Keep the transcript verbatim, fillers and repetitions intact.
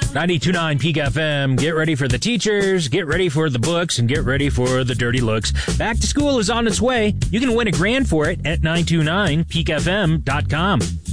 ninety-two point nine Peak F M. Get ready for the teachers, get ready for the books, and get ready for the dirty looks. Back to school is on its way. You can win a grand for it at nine two nine peak f m dot com.